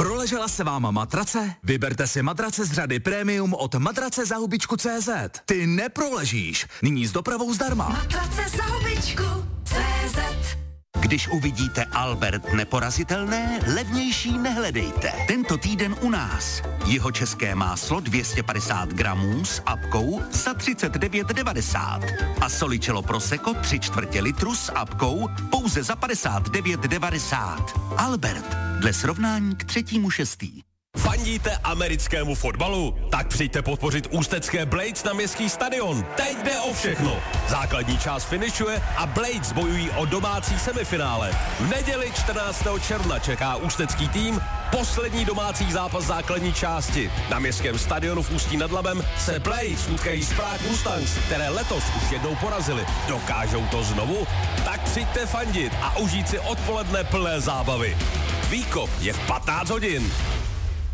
Proležela se vám matrace? Vyberte si matrace z řady Premium od matracezahubičku.cz. Ty neproležíš. Nyní s dopravou zdarma. Matrace za hubičku.cz. Když uvidíte Albert neporazitelné, levnější nehledejte. Tento týden u nás. Jihočeské máslo 250 gramů s apkou za 39,90. A Solicello Prosecco 3/4 litru s apkou pouze za 59,90. Albert, dle srovnání k 3.6. Fandíte americkému fotbalu? Tak přijďte podpořit ústecké Blades na městský stadion. Teď jde o všechno. Základní část finišuje a Blades bojují o domácí semifinále. V neděli 14. června čeká ústecký tým poslední domácí zápas základní části. Na městském stadionu v Ústí nad Labem se Blades utkají s Prague Mustangs, které letos už jednou porazili. Dokážou to znovu? Tak přijďte fandit a užít si odpoledne plné zábavy. Výkop je v 15 hodin.